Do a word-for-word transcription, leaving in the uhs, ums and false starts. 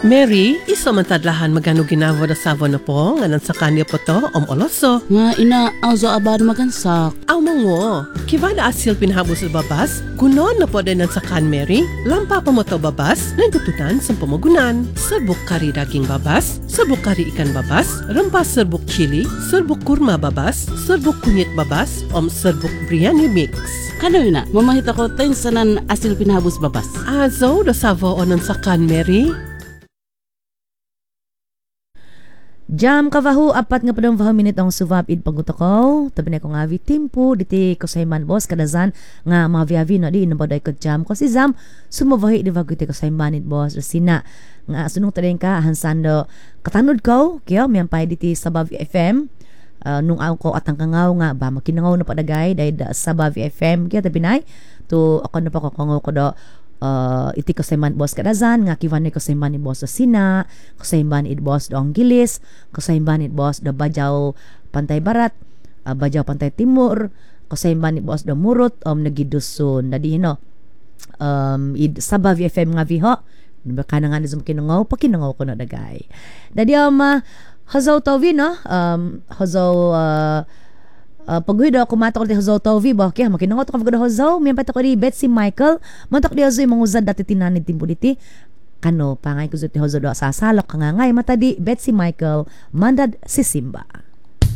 Mary, isa man tadlahan magano ginavo na savo na po, nganan sa kanya po to, om oloso. Nga ina, auzo aban magansak. Aw mango, kiba na asil pinhabo sa babas, kunon na po din sa kan Mary, lampa pa mo to babas, nandututan sa pamagunan. Serbuk kari daging babas, serbuk kari ikan babas, rempas serbuk chili, serbuk kurma babas, serbuk kunyit babas, om serbuk biryani mix. Kano yun na, mamahit ako tayo sanan asil pinhabos babas. Azo, da savo onan sa kan Mary. Jam kavahu apat nga padang vahu minute ang suvap id pagutakaw. Tabi na ko nga vi timpo diti ko sa iman boss kadazan nga mga viavi no di inabaday ko jam ko si Zam sumavahi di vagu ti ko sa iman id boss sina nga sunong tadeng ka hansando katanod ko kaya miyampay diti sa Bavi F M. Uh, nung ako atang kangaw nga ba makinangaw na padagay dahil sa Bavi F M kaya tabi na to ako na pa ko kangaw ko do Uh, iti ko sa iman boss kadazan nga kivan ko sa iman ni boss sa sina ko sa iman it boss do ang gilis ko sa iman it boss do Bajaw Pantay Barat uh, Bajaw Pantay Timur ko sa iman ni boss do Murot om um, nagiduson dadi no um id sa Bavi F M nga viho baka na nga nizum kinungaw pakinungaw ko na dagay dadi um uh, hazaw tawi no um hazaw uh, Uh, paghuido ako matok di Hozaw Tovi ba kaya makinangot ko paghuido Hozaw miyan patok di Betsy Michael matok di Hozaw manguzad dati tinanid timpo diti kano pangay ko sa Hozaw do sa salok nga ngay mata di Betsy Michael mandad si Simba.